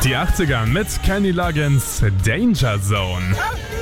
Die 80er mit Kenny Loggins Danger Zone.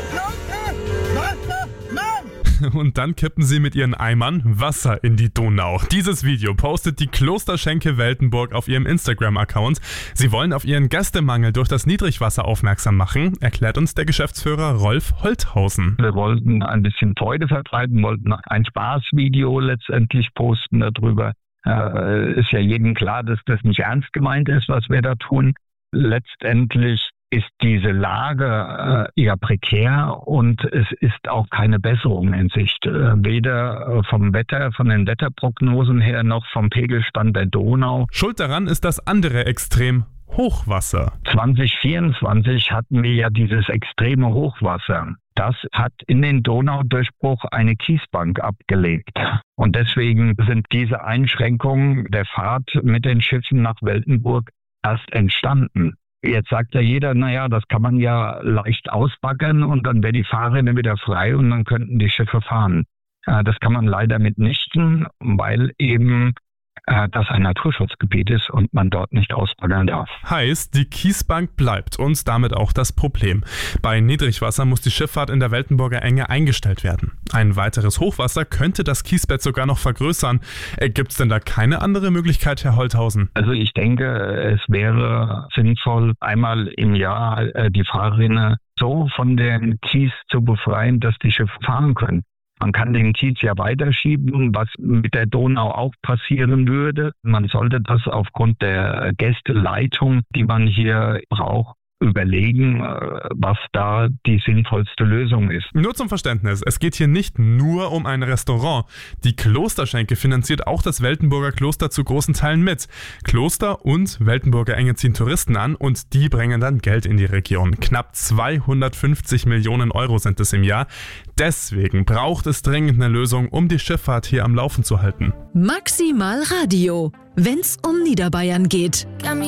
Und dann kippen sie mit ihren Eimern Wasser in die Donau. Dieses Video postet die Klosterschenke Weltenburg auf ihrem Instagram-Account. Sie wollen auf ihren Gästemangel durch das Niedrigwasser aufmerksam machen, erklärt uns der Geschäftsführer Rolf Holthausen. Wir wollten ein bisschen Freude verbreiten, wollten ein Spaßvideo letztendlich posten darüber. Ist ja jedem klar, dass das nicht ernst gemeint ist, was wir da tun. Letztendlich ist diese Lage eher prekär und es ist auch keine Besserung in Sicht. Weder vom Wetter, von den Wetterprognosen her, noch vom Pegelstand der Donau. Schuld daran ist das andere Extrem: Hochwasser. 2024 hatten wir ja dieses extreme Hochwasser. Das hat in den Donaudurchbruch eine Kiesbank abgelegt. Und deswegen sind diese Einschränkungen der Fahrt mit den Schiffen nach Weltenburg erst entstanden. Jetzt sagt ja jeder, naja, das kann man ja leicht ausbaggern und dann wäre die Fahrrinne wieder frei und dann könnten die Schiffe fahren. Das kann man leider mitnichten, weil eben das ein Naturschutzgebiet ist und man dort nicht ausbaggern darf. Heißt, die Kiesbank bleibt und damit auch das Problem. Bei Niedrigwasser muss die Schifffahrt in der Weltenburger Enge eingestellt werden. Ein weiteres Hochwasser könnte das Kiesbett sogar noch vergrößern. Gibt es denn da keine andere Möglichkeit, Herr Holthausen? Also ich denke, es wäre sinnvoll, einmal im Jahr die Fahrrinne so von dem Kies zu befreien, dass die Schiffe fahren können. Man kann den Kies ja weiterschieben, was mit der Donau auch passieren würde. Man sollte das aufgrund der Gästeleitung, die man hier braucht, überlegen, was da die sinnvollste Lösung ist. Nur zum Verständnis, es geht hier nicht nur um ein Restaurant. Die Klosterschenke finanziert auch das Weltenburger Kloster zu großen Teilen mit. Kloster und Weltenburger Enge ziehen Touristen an und die bringen dann Geld in die Region. Knapp 250 Millionen Euro sind es im Jahr. Deswegen braucht es dringend eine Lösung, um die Schifffahrt hier am Laufen zu halten. Maximal Radio, wenn's um Niederbayern geht.